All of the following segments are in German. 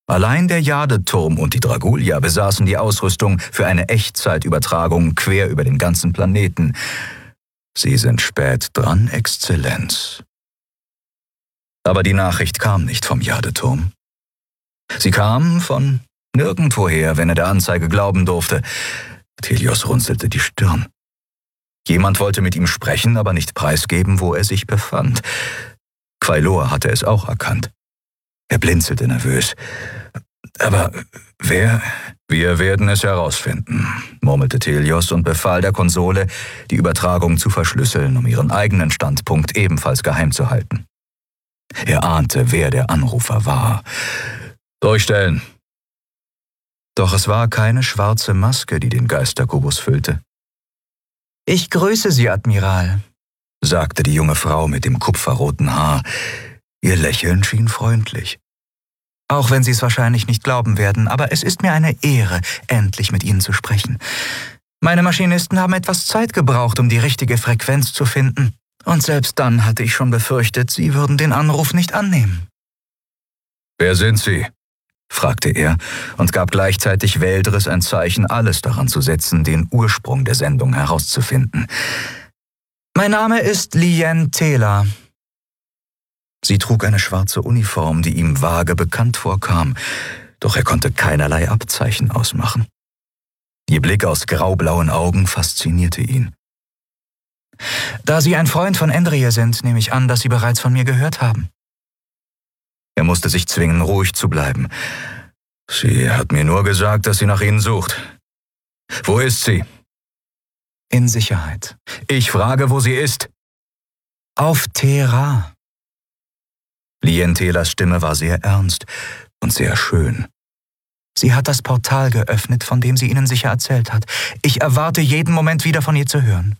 Allein der Jade-Turm und die Dragulia besaßen die Ausrüstung für eine Echtzeitübertragung quer über den ganzen Planeten. Sie sind spät dran, Exzellenz. Aber die Nachricht kam nicht vom Jade-Turm. Sie kam von nirgendwoher, wenn er der Anzeige glauben durfte. Telios runzelte die Stirn. Jemand wollte mit ihm sprechen, aber nicht preisgeben, wo er sich befand. Quailor hatte es auch erkannt. Er blinzelte nervös. »Aber wer?« »Wir werden es herausfinden«, murmelte Telios und befahl der Konsole, die Übertragung zu verschlüsseln, um ihren eigenen Standpunkt ebenfalls geheim zu halten. Er ahnte, wer der Anrufer war. »Durchstellen!« Doch es war keine schwarze Maske, die den Geisterkubus füllte. »Ich grüße Sie, Admiral«, sagte die junge Frau mit dem kupferroten Haar. Ihr Lächeln schien freundlich. »Auch wenn Sie es wahrscheinlich nicht glauben werden, aber es ist mir eine Ehre, endlich mit Ihnen zu sprechen. Meine Maschinisten haben etwas Zeit gebraucht, um die richtige Frequenz zu finden. Und selbst dann hatte ich schon befürchtet, Sie würden den Anruf nicht annehmen.« »Wer sind Sie?« fragte er und gab gleichzeitig Veldris ein Zeichen, alles daran zu setzen, den Ursprung der Sendung herauszufinden. »Mein Name ist Lien Tela.« Sie trug eine schwarze Uniform, die ihm vage bekannt vorkam, doch er konnte keinerlei Abzeichen ausmachen. Ihr Blick aus graublauen Augen faszinierte ihn. »Da Sie ein Freund von Endriel sind, nehme ich an, dass Sie bereits von mir gehört haben.« Er musste sich zwingen, ruhig zu bleiben. »Sie hat mir nur gesagt, dass sie nach Ihnen sucht. Wo ist sie?« »In Sicherheit.« »Ich frage, wo sie ist.« »Auf Thera.« Lien Telas Stimme war sehr ernst und sehr schön. »Sie hat das Portal geöffnet, von dem sie Ihnen sicher erzählt hat. Ich erwarte jeden Moment wieder von ihr zu hören.«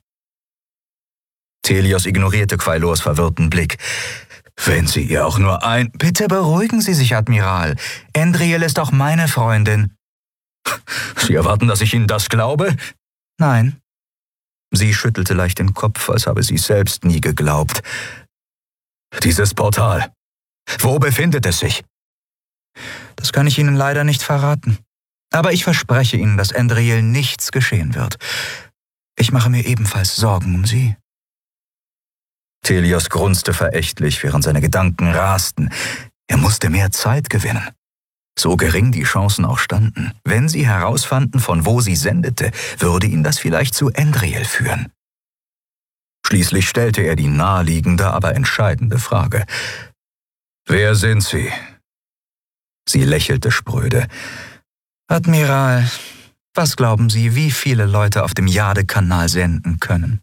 Telios ignorierte Quailors verwirrten Blick. »Wenn Sie ihr auch nur ein...« »Bitte beruhigen Sie sich, Admiral. Endriel ist auch meine Freundin.« »Sie erwarten, dass ich Ihnen das glaube?« »Nein.« Sie schüttelte leicht den Kopf, als habe sie es selbst nie geglaubt. »Dieses Portal. Wo befindet es sich?« »Das kann ich Ihnen leider nicht verraten. Aber ich verspreche Ihnen, dass Endriel nichts geschehen wird. Ich mache mir ebenfalls Sorgen um Sie.« Telios grunzte verächtlich, während seine Gedanken rasten. Er musste mehr Zeit gewinnen. So gering die Chancen auch standen. Wenn sie herausfanden, von wo sie sendete, würde ihn das vielleicht zu Endriel führen. Schließlich stellte er die naheliegende, aber entscheidende Frage. »Wer sind Sie?« Sie lächelte spröde. »Admiral, was glauben Sie, wie viele Leute auf dem Jade-Kanal senden können?«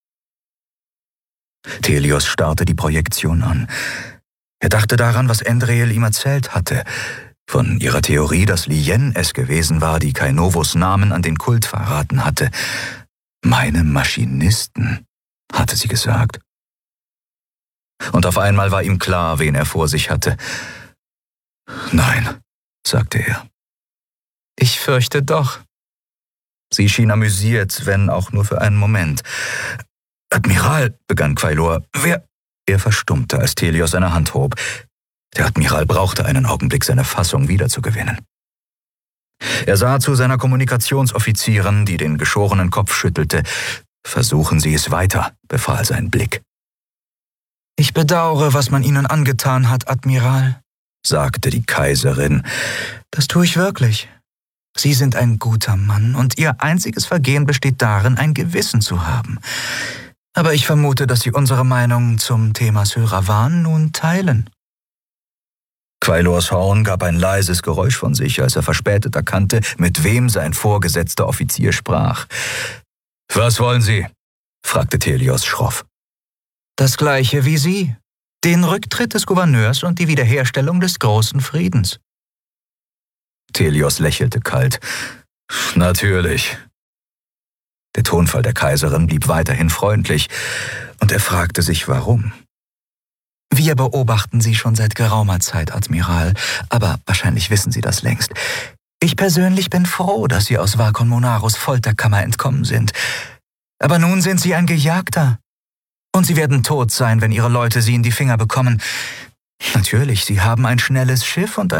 Telios starrte die Projektion an. Er dachte daran, was Endriel ihm erzählt hatte. Von ihrer Theorie, dass Lien es gewesen war, die Kainovos Namen an den Kult verraten hatte. »Meine Maschinisten«, hatte sie gesagt. Und auf einmal war ihm klar, wen er vor sich hatte. »Nein«, sagte er. »Ich fürchte doch.« Sie schien amüsiert, wenn auch nur für einen Moment. »Admiral«, begann Quailor, »wer...« Er verstummte, als Telios seine Hand hob. Der Admiral brauchte einen Augenblick, seine Fassung wiederzugewinnen. Er sah zu seiner Kommunikationsoffizierin, die den geschorenen Kopf schüttelte. »Versuchen Sie es weiter«, befahl sein Blick. »Ich bedauere, was man Ihnen angetan hat, Admiral«, sagte die Kaiserin. »Das tue ich wirklich. Sie sind ein guter Mann und Ihr einziges Vergehen besteht darin, ein Gewissen zu haben. Aber ich vermute, dass Sie unsere Meinung zum Thema Syravan nun teilen.« Quailors Horn gab ein leises Geräusch von sich, als er verspätet erkannte, mit wem sein vorgesetzter Offizier sprach. »Was wollen Sie?« fragte Telios schroff. »Das Gleiche wie Sie. Den Rücktritt des Gouverneurs und die Wiederherstellung des großen Friedens.« Telios lächelte kalt. »Natürlich.« Der Tonfall der Kaiserin blieb weiterhin freundlich, und er fragte sich, warum. »Wir beobachten Sie schon seit geraumer Zeit, Admiral, aber wahrscheinlich wissen Sie das längst. Ich persönlich bin froh, dass Sie aus Vakon Monaros Folterkammer entkommen sind. Aber nun sind Sie ein Gejagter. Und Sie werden tot sein, wenn Ihre Leute Sie in die Finger bekommen. Natürlich, Sie haben ein schnelles Schiff und